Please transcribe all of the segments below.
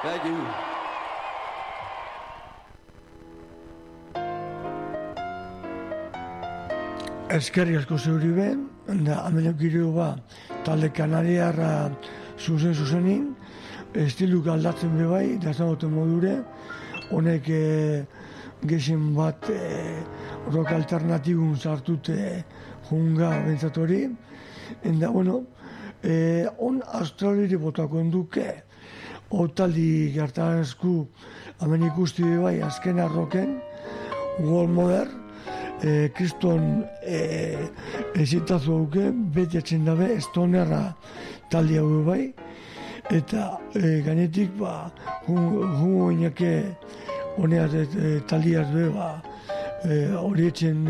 Thank you. Eskerri asko zeuri ben, da amenok ba, talde kanariarra zuzenin, estiluk aldatzen be bai, da zagoten modure, honek gexen bat rock alternatibun sartute junga bentzatori, enda, bueno, on australire botako enduke, otaldi gertarazku amen ikusti be bai, azken arroken, World Modern, kriston ezitazu hauke, beti atzen dabe, estonerra taldi hau bai, eta gainetik, jungo inake honeaz taldiaz be, hori etxen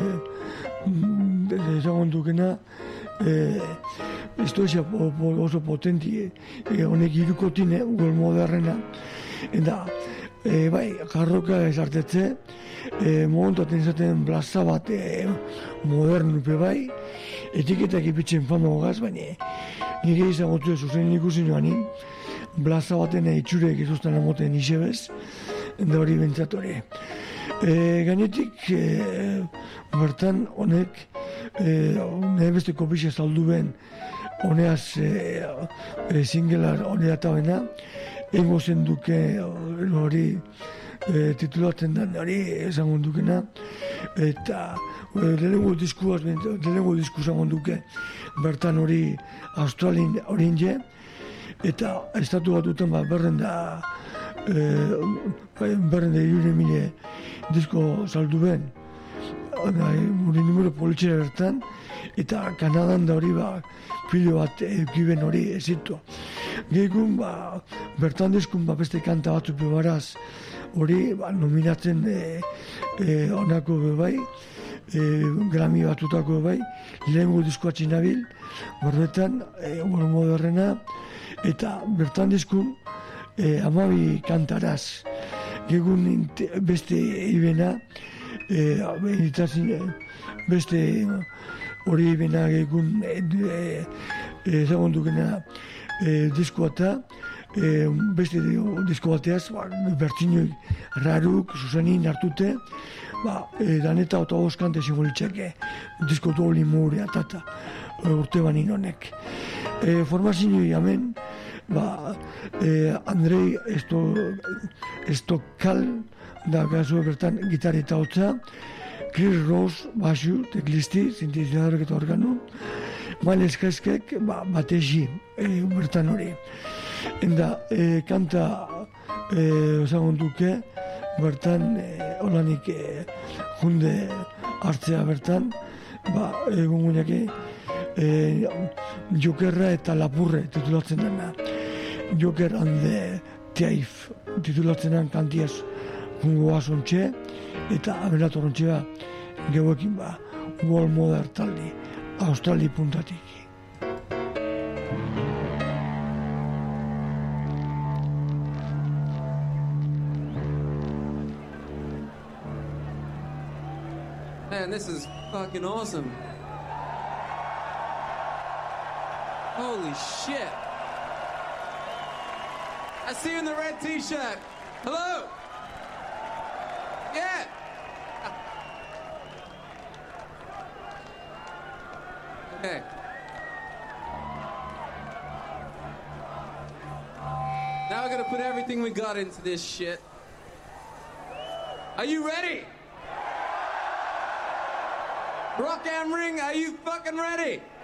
ezagon dukena, estoizia oso potenti, honek irukotine, World Moderna, eta bai, jarroka esartetze, momentuaten izaten blaza bat modernu pe bai, etiketak ipitzen fama hogaz, baina nire izagotu zuzen ikusi noanin, blaza baten itxurek izuzten amoten isebez, da hori bentsatore. Gainetik, bertan honek, nahi beste kopixe saldu ben, honeaz singelar honea eta bena, ego zen duke hori titulatzen da hori esangon dukena, eta lehenengo disku esangon duke, bertan hori Australin hori inge, eta estatu bat duten berren da 100.000 disko saldu ben, hori numero politxera bertan, eta Kanadan da hori pilo bat eukiben hori ezitu. Gehikun, bertan dizkun beste kanta batzuk bebaraz, hori nominatzen onako bebai, Grammy batutako bebai, lehenko diskoatxin nabil, berbetan, World Moderna, eta bertan dizkun 12 kantaraz. Gehikun beste ibena, beste hori ibena gehikun ezagon dukena diskoata, beste disko bateaz, bertinoik raruk, zuzenin hartute, daneta eta oskante simbolitzeke, disko dobli muri atata, urte banin honek. Formazinoi hemen, Andrei Estokal, da gazu bertan gitarri eta hotza, Chris Ross, basu, teklisti, sintetizadorek eta organu, Miles Heskek, batezi, bertan hori. Enda, kanta ezagun duke, bertan, holanik junde hartzea bertan, egun guinake, Jokerra eta Lapurre titulatzen dena. Joker and the Thief titulatzen den kantiaz jungoa zontxe, eta aberatu rontxea geuekin World Modern taldi, Australi puntatik. Man, this is fucking awesome. Holy shit. I see you in the red t-shirt. Hello. Yeah. Okay. Now we're gonna put everything we got into this shit. Are you ready? Rock am Ring, are you fucking ready?